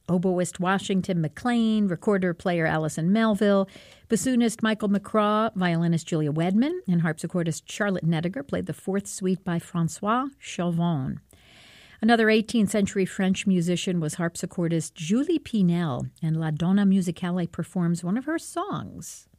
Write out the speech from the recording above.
oboist Washington McLean, recorder-player Allison Melville, bassoonist Michael McCraw, violinist Julia Wedman, and harpsichordist Charlotte Nediger played the Fourth Suite by Francois Chauvin. Another 18th century French musician was harpsichordist Julie Pinel, and La Donna Musicale performs one of her songs.